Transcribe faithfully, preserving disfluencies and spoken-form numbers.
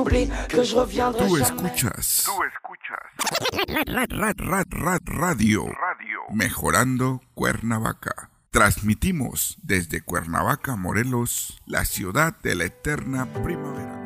oublie que je reviendrai Tú jamais. escuchas. Tú escuchas. Rad, rad, rad, rad, radio. Radio. Mejorando Cuernavaca. Transmitimos desde Cuernavaca, Morelos, la ciudad de la eterna primavera.